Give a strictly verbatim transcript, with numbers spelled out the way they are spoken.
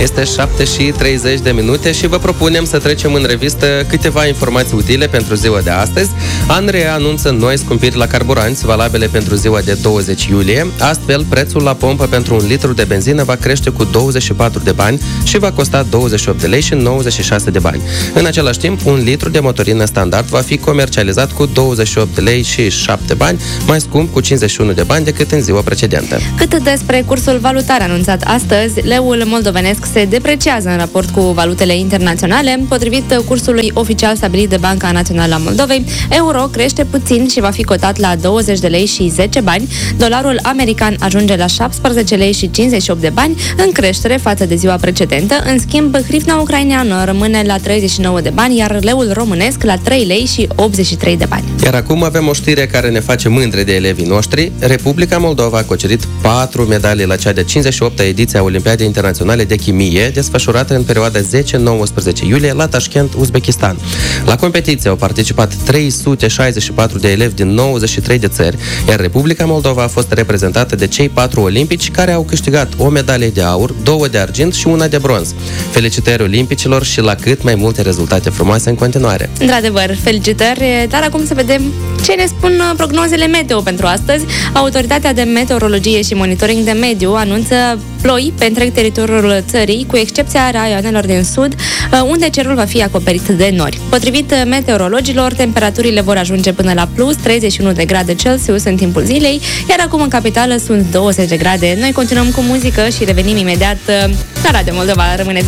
Este șapte și treizeci de minute și vă propunem să trecem în revistă câteva informații utile pentru ziua de astăzi. ANRE anunță noi scumpiri la carburanți valabile pentru ziua de douăzeci iulie. Astfel, prețul la pompă pentru un litru de benzină va crește cu douăzeci și patru de bani și va costa douăzeci și opt de lei și nouăzeci și șase de bani. În același timp, un litru de motorină standard va fi comercializat cu douăzeci și opt de lei și șapte bani, mai scump cu cincizeci și unu de bani decât în ziua precedentă. Cât despre cursul valutar anunțat astăzi, leul moldovenesc se depreciază în raport cu valutele internaționale. Potrivit cursului oficial stabilit de Banca Națională a Moldovei, euro crește puțin și va fi cotat la douăzeci de lei și zece bani. Dolarul american ajunge la șaptesprezece lei și cincizeci și opt de bani, în creștere față de ziua precedentă. În schimb, hrivna ucraineană rămâne la treizeci și nouă de bani, iar leul românesc la trei lei și optzeci și trei de bani. Iar acum avem o știre care ne face mândre de elevii noștri. Republica Moldova a cucerit patru medalii la cea de cincizeci și opta ediție a Olimpiadei Internaționale de Chimie, desfășurată în perioada zece nouăsprezece iulie la Tashkent, Uzbekistan. La competiție au participat trei sute șaizeci și patru de elevi din nouăzeci și trei de țări, iar Republica Moldova a fost reprezentată de cei patru olimpici care au câștigat o medalie de aur, două de argint și una de bronz. Felicitări olimpicilor și la cât mai multe rezultate frumoase în continuare. Într-adevăr, felicitări, dar acum să vedem ce ne spun prognozele meteo pentru astăzi. Autoritatea de Meteorologie și Monitoring de Mediu anunță ploi pe întreg teritoriul țării, cu excepția raioanelor din sud, unde cerul va fi acoperit de nori. Potrivit meteorologilor, temperaturile vor ajunge până la plus treizeci și unu de grade Celsius în timpul zilei, iar acum în capitală sunt douăzeci de grade. Noi continuăm cu muzică și revenim imediat la Radio Moldova. Rămâneți